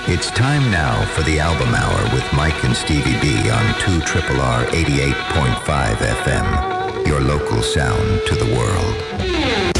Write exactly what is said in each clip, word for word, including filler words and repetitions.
It's time now for the Album Hour with Mike and Stevie B on two R R R eighty-eight point five F M. Your local sound to the world.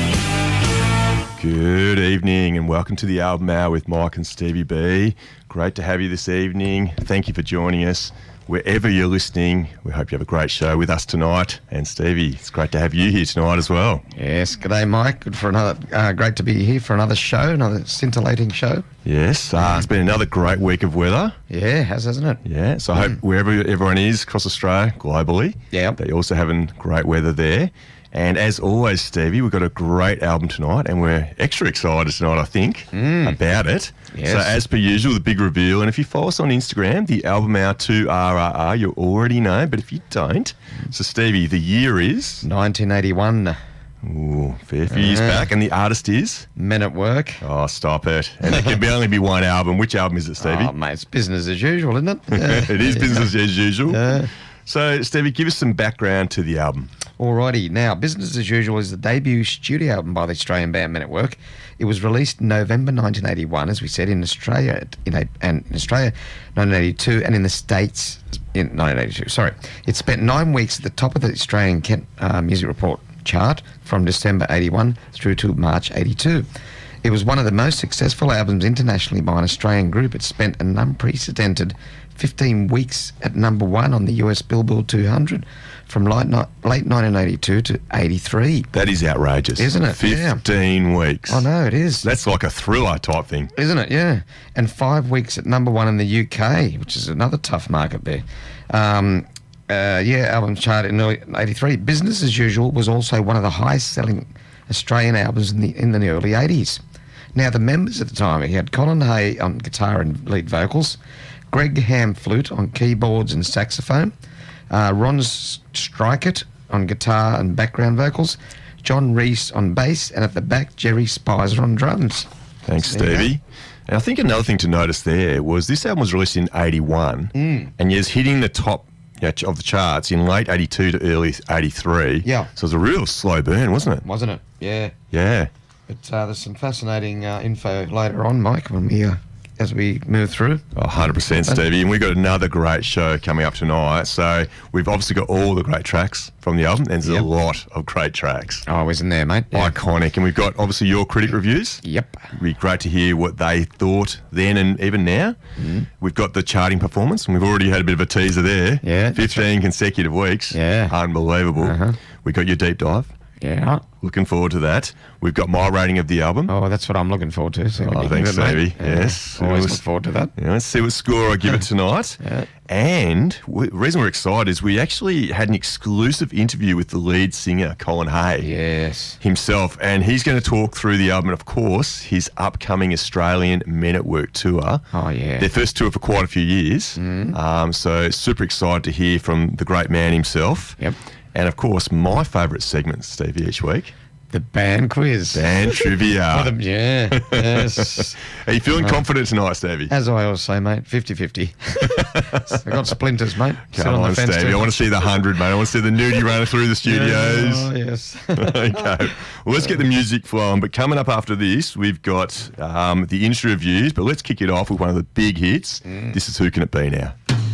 Good evening and welcome to the Album Hour with Mike and Stevie B. Great to have you this evening. Thank you for joining us. Wherever you're listening, we hope you have a great show with us tonight. And Stevie, it's great to have you here tonight as well. Yes, g'day Mike. Good for another. Uh, great to be here for another show, another scintillating show. Yes, uh, it's been another great week of weather. Yeah, it has, hasn't it? Yeah, so I hope wherever everyone is across Australia, globally, yeah, that you're also having great weather there. And as always, Stevie, we've got a great album tonight, and we're extra excited tonight, I think, mm. about it. Yes. So as per usual, the big reveal. And if you follow us on Instagram, the Album Hour two R R R, you already know. But if you don't, so Stevie, the year is nineteen eighty-one. Ooh, fair few years back. And the artist is? Men at Work. Oh, stop it. And it can be only be one album. Which album is it, Stevie? Oh, mate, it's business as usual, isn't it? It is yeah. business as usual. Yeah. So, Stevie, give us some background to the album. Alrighty, now, Business as Usual is the debut studio album by the Australian band Men at Work. It was released in November nineteen eighty-one, as we said, in Australia, in a, and in Australia, nineteen eighty-two, and in the States in nineteen eighty-two. Sorry, it spent nine weeks at the top of the Australian Kent uh, Music Report chart from December eighty-one through to March eighty-two. It was one of the most successful albums internationally by an Australian group. It spent an unprecedented fifteen weeks at number one on the U S Billboard two hundred from late, late nineteen eighty-two to eighty-three. That is outrageous. Isn't it? fifteen yeah. weeks. I know, it is. That's like a thriller type thing. Isn't it? Yeah. And five weeks at number one in the U K, which is another tough market there. Um, uh, yeah, album chart in eighty-three. Business as Usual was also one of the highest selling Australian albums in the, in the early eighties. Now, the members at the time, he had Colin Hay on guitar and lead vocals, Greg Ham flute on keyboards and saxophone, uh, Ron Strykert on guitar and background vocals, John Reese on bass, and at the back, Jerry Spicer on drums. Thanks, Stevie. And I think another thing to notice there was this album was released in eighty-one, mm. and yes, hitting the top you know, of the charts in late eighty-two to early eighty-three. Yeah. So it was a real slow burn, wasn't it? Wasn't it? Yeah. Yeah. But uh, there's some fascinating uh, info later on, Mike, when we... Uh, as we move through. Oh, one hundred percent, Stevie. And we've got another great show coming up tonight. So we've obviously got all the great tracks from the album, and there's yep. a lot of great tracks. Oh, isn't there, mate? Yeah. Iconic. And we've got, obviously, your critic reviews. Yep. It'd be great to hear what they thought then and even now. Mm. We've got the charting performance, and we've already had a bit of a teaser there. Yeah. fifteen right. consecutive weeks. Yeah. Unbelievable. Uh-huh. We've got your deep dive. Yeah. Looking forward to that. We've got my rating of the album. Oh, that's what I'm looking forward to. See oh, thanks, Stevie. Yeah. Yes. Always look forward to that. Yeah, let's see what score I give it tonight. Yeah. And the reason we're excited is we actually had an exclusive interview with the lead singer, Colin Hay. Yes. Himself. And he's going to talk through the album and, of course, his upcoming Australian Men at Work tour. Oh, yeah. Their first tour for quite a few years. Mm. Um, so super excited to hear from the great man himself. Yep. And, of course, my favourite segment, Stevie, each week. The band quiz. Band trivia. With a, yeah, yes. Are you feeling uh, confident tonight, Stevie? As I always say, mate, fifty-fifty. I've got splinters, mate. Come on, on Stevie. I want to see the hundred, mate. I want to see the nudie running through the studios. Yeah, oh, yes. Okay. Well, let's get the music flowing. But coming up after this, we've got um, the industry reviews. But let's kick it off with one of the big hits. Mm. This is Who Can It Be Now?